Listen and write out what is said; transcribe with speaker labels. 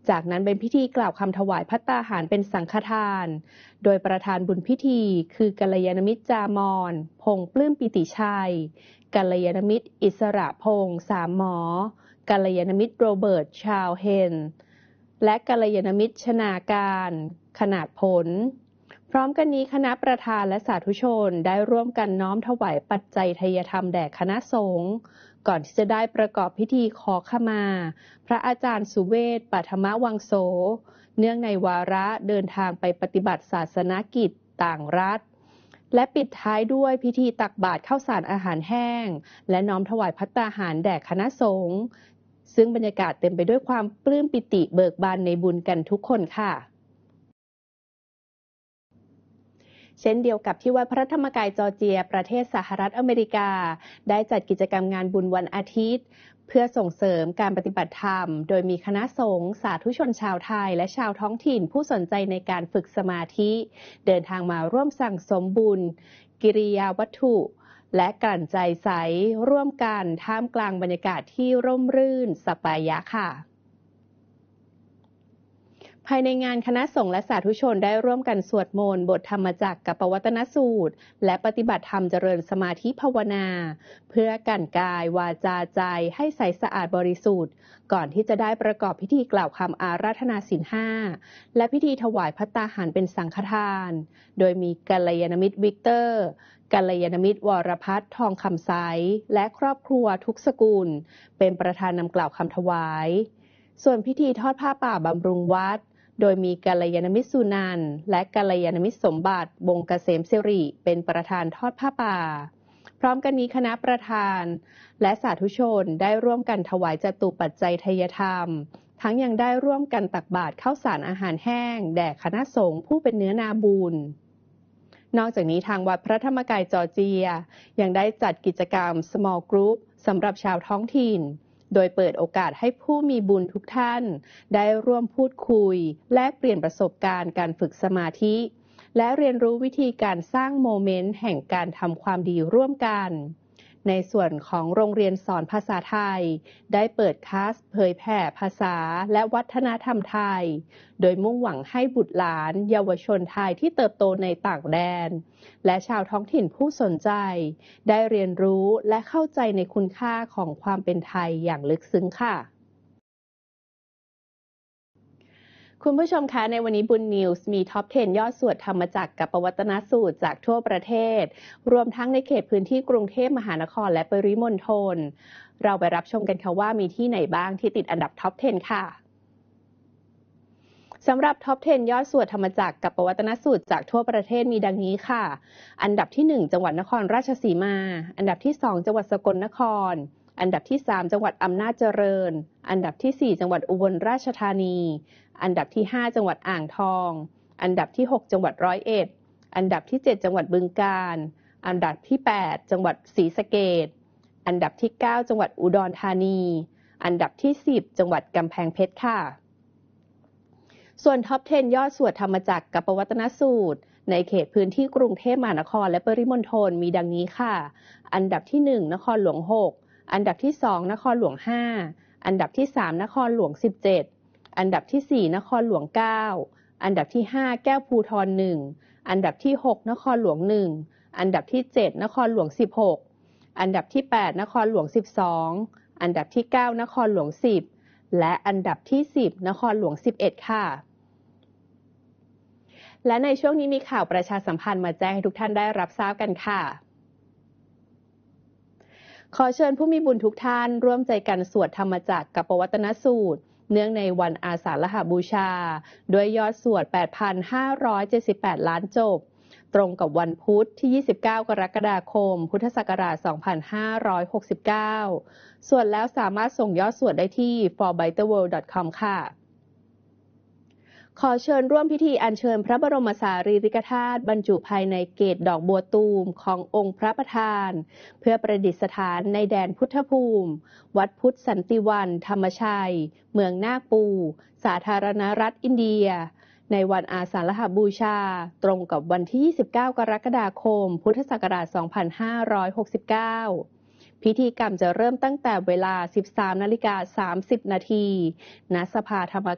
Speaker 1: จากนั้นเป็นพิธีกล่าวคำถวายภัตตาหารเป็นสังฆทานโดยประธานบุญพิธีคือกัลยาณมิตรจามอนพงษ์ปลื้มปิติชัยกัลยาณมิตรอิสระพงษ์สามหมอกัลยาณมิตรโรเบิร์ตชาวเฮนและกัลยาณมิตรชนาการขนาดผลพร้อมกันนี้คณะประธานและสาธุชนได้ร่วมกันน้อมถวายปัจจัยทายธรรมแด่คณะสงฆ์ก่อนที่จะได้ประกอบพิธีขอขมาพระอาจารย์สุเวศ ปัทมวังโสเนื่องในวาระเดินทางไปปฏิบัติศาสนกิจต่างรัฐและปิดท้ายด้วยพิธีตักบาตรข้าวสารอาหารแห้งและน้อมถวายภัตตาหารแด่คณะสงฆ์ซึ่งบรรยากาศเต็มไปด้วยความปลื้มปิติเบิกบานในบุญกันทุกคนค่ะเช่นเดียวกับที่วัดพระธรรมกายจอร์เจียประเทศสหรัฐอเมริกาได้จัดกิจกรรมงานบุญวันอาทิตย์เพื่อส่งเสริมการปฏิบัติธรรมโดยมีคณะสงฆ์สาธุชนชาวไทยและชาวท้องถิ่นผู้สนใจในการฝึกสมาธิเดินทางมาร่วมสั่งสมบุญกิริยาวัตถุและกลั่นใจใสร่วมกันท่ามกลางบรรยากาศที่ร่มรื่นสปายะค่ะภายในงานคณะสงฆ์และสาธุชนได้ร่วมกันสวดมนต์บทธรรมจักรกัปปวัตนสูตรและปฏิบัติธรรมเจริญสมาธิภาวนาเพื่อกันกายวาจาใจให้ใสสะอาดบริสุทธิ์ก่อนที่จะได้ประกอบพิธีกล่าวคำอาราธนาศีล 5และพิธีถวายภัตตาหารเป็นสังฆทานโดยมีกัลยาณมิตรวิกเตอร์กัลยาณมิตรวรพัฒน์ทองคำไซและครอบครัวทุกสกุลเป็นประธานนำกล่าวคำถวายส่วนพิธีทอดผ้าป่าบำรุงวัดโดยมีกัลยาณมิตรสุนันท์และกัลยาณมิตรสมบัติวงศ์เกษมสิริเป็นประธานทอดผ้าป่าพร้อมกันนี้คณะประธานและสาธุชนได้ร่วมกันถวายจตุปัจจัยทายธรรมทั้งยังได้ร่วมกันตักบาตรข้าวสารอาหารแห้งแด่คณะสงฆ์ผู้เป็นเนื้อนาบุญนอกจากนี้ทางวัดพระธรรมกายจอร์เจียยังได้จัดกิจกรรม Small Group สำหรับชาวท้องถิ่นโดยเปิดโอกาสให้ผู้มีบุญทุกท่านได้ร่วมพูดคุยแลกเปลี่ยนประสบการณ์การฝึกสมาธิและเรียนรู้วิธีการสร้างโมเมนต์แห่งการทำความดีร่วมกันในส่วนของโรงเรียนสอนภาษาไทยได้เปิดคลาสเผยแผ่ภาษาและวัฒนธรรมไทยโดยมุ่งหวังให้บุตรหลานเยาวชนไทยที่เติบโตในต่างแดนและชาวท้องถิ่นผู้สนใจได้เรียนรู้และเข้าใจในคุณค่าของความเป็นไทยอย่างลึกซึ้งค่ะคุณผู้ชมคะในวันนี้บุญนิวส์มีท็อป 10 ยอดสวดธรรมจักรกัปปวัตนสูตรจากทั่วประเทศรวมทั้งในเขตพื้นที่กรุงเทพมหานครและปริมณฑลเราไปรับชมกันค่ะว่ามีที่ไหนบ้างที่ติดอันดับท็อป 10 ค่ะสำหรับท็อป 10 ยอดสวดธรรมจักรกัปปวัตนสูตรจากทั่วประเทศมีดังนี้ค่ะอันดับที่ 1 จังหวัดนครราชสีมาอันดับที่ 2 จังหวัดสกลนครอันดับที่ 3 จังหวัดอำนาจเจริญอันดับที่ 4 จังหวัดอุบลราชธานีอันดับที่ 5 จังหวัดอ่างทองอันดับที่ 6 จังหวัดร้อยเอ็ดอันดับที่ 7 จังหวัดบึงกาฬอันดับที่ 8 จังหวัดศรีสะเกษอันดับที่ 9 จังหวัดอุดรธานีอันดับที่ 10 จังหวัดกำแพงเพชรค่ะส่วนท็อป 10 ยอดสวดธรรมจักรกัปปวัตนสูตรในเขตพื้นที่กรุงเทพมหานครและปริมณฑลมีดังนี้ค่ะอันดับที่ 1 นครหลวง 6 อันดับที่ 2 นครหลวง 5 อันดับที่ 3 นครหลวง 17 อันดับที่ 4 นครหลวง 9 อันดับที่ 5 แก้วภูธร 1 อันดับที่ 6 นครหลวง 1 อันดับที่ 7 นครหลวง 16 อันดับที่ 8 นครหลวง 12 อันดับที่ 9 นครหลวง 10 และอันดับที่ 10 นครหลวง 11 ค่ะและในช่วงนี้มีข่าวประชาสัมพันธ์มาแจ้งให้ทุกท่านได้รับทราบกันค่ะขอเชิญผู้มีบุญทุกท่านร่วมใจกันสวดธรรมจักรกัปปวัตนสูตรเนื่องในวันอาสาฬหบูชาด้วยยอดสวด 8,578 ล้านจบตรงกับวันพุธที่ 29 กรกฎาคม พุทธศักราช 2569 ส่วนแล้วสามารถส่งยอดสวดได้ที่ forbitterworld.com ค่ะขอเชิญร่วมพิธีอัญเชิญพระบรมสารีริกธาตุบรรจุภายในเกศดอกบัวตูมขององค์พระประธานเพื่อประดิษฐานในแดนพุทธภูมิวัดพุทธสันติวันธรรมชัยเมืองนาคปูสาธารณรัฐอินเดียในวันอาสาฬหบูชาตรงกับวันที่ 29 กรกฎาคม พุทธศักราช 2569 พิธีกรรมจะเริ่มตั้งแต่เวลา 13:30 น.ณ สภาธรรม